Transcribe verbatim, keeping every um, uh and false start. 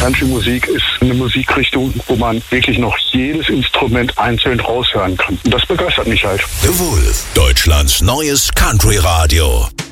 Country-Musik ist eine Musikrichtung, wo man wirklich noch jedes Instrument einzeln raushören kann. Und das begeistert mich halt. The Wolf, Deutschlands neues Country-Radio.